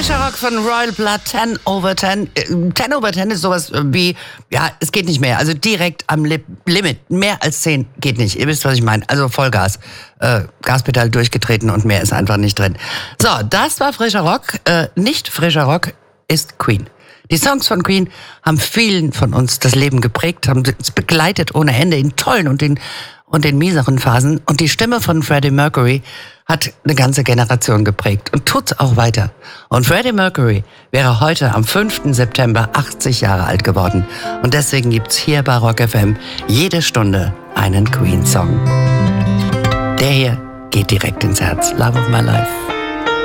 Frischer Rock von Royal Blood, 10 over 10. 10 over 10 ist sowas wie, ja, es geht nicht mehr. Also direkt am Limit. Mehr als 10 geht nicht. Ihr wisst, was ich meine. Also Vollgas. Gaspedal durchgetreten und mehr ist einfach nicht drin. So, das war Frischer Rock. Nicht Frischer Rock ist Queen. Die Songs von Queen haben vielen von uns das Leben geprägt, haben uns begleitet ohne Ende in tollen und in mieseren Phasen. Und die Stimme von Freddie Mercury hat eine ganze Generation geprägt und tut's auch weiter. Und Freddie Mercury wäre heute am 5. September 80 Jahre alt geworden. Und deswegen gibt's hier bei Rock FM jede Stunde einen Queen-Song. Der hier geht direkt ins Herz. Love of my life.